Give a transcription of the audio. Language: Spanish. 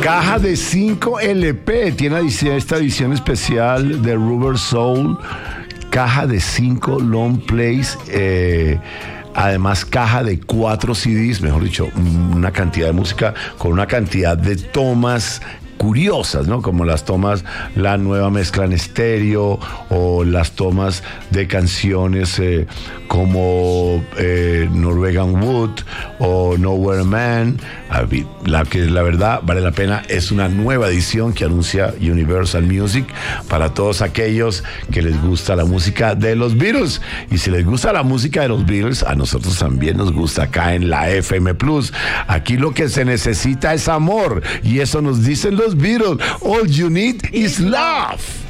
Caja de 5 LP. Tiene esta edición especial de Rubber Soul. Caja de 5 long plays. Además, caja de 4 CDs, mejor dicho, una cantidad de música con una cantidad de tomas curiosas, ¿no? Como las tomas, la nueva mezcla en estéreo, o las tomas de canciones como Norwegian Wood o Nowhere Man. La que la verdad vale la pena, es una nueva edición que anuncia Universal Music para todos aquellos que les gusta la música de los Beatles. Y si les gusta la música de los Beatles, a nosotros también nos gusta acá en la FM Plus. Aquí lo que se necesita es amor, y eso nos dicen los Beatles. All you need is love.